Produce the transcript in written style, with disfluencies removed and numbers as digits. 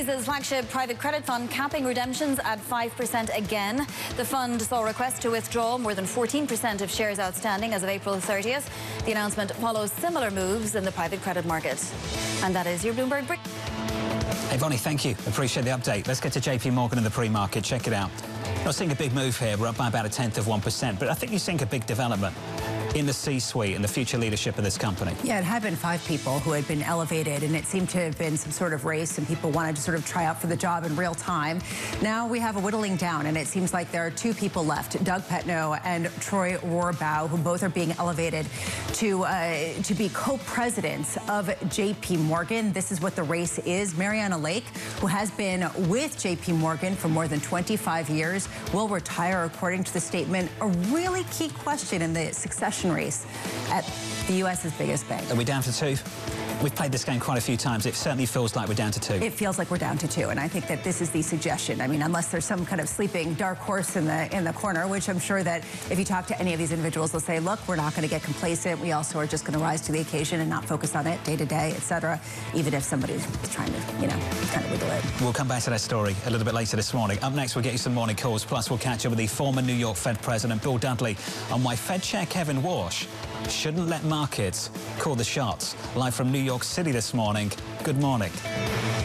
Barclays' flagship private credit fund capping redemptions at 5% again. The fund saw requests to withdraw more than 14% of shares outstanding as of April 30th. The announcement follows similar moves in the private credit market. And that is your Bloomberg Brief. Hey, Bonnie, thank you. Appreciate the update. Let's get to JP Morgan in the pre-market. Check it out. Not seeing a big move here. We're up by about 0.1%, but I think you're seeing a big development in the C-suite and the future leadership of this company. Yeah, it had been 5 people who had been elevated, and it seemed to have been some sort of race, and people wanted to sort of try out for the job in real time. Now we have a whittling down, and it seems like there are 2 people left, Doug Petno and Troy Rohrbaugh, who both are being elevated to be co-presidents of JP Morgan. This is what the race is. Mariana Lake, who has been with JP Morgan for more than 25 years, will retire, according to the statement. A really key question in the succession race at the U.S.'s biggest bank. Are we down to 2? We've played this game quite a few times. It certainly feels like we're down to 2. It feels like we're down to 2, and I think that this is the suggestion. I mean, unless there's some kind of sleeping dark horse in the corner, which I'm sure that if you talk to any of these individuals, they'll say, look, we're not going to get complacent. We also are just going to rise to the occasion and not focus on it day to day, et cetera, even if somebody's trying to, kind of wiggle it. We'll come back to that story a little bit later this morning. Up next, we'll get you some morning calls. Plus, we'll catch up with the former New York Fed President, Bill Dudley, on why Fed Chair Kevin Warsh shouldn't let markets call the shots. Live from New York City this morning. Good morning.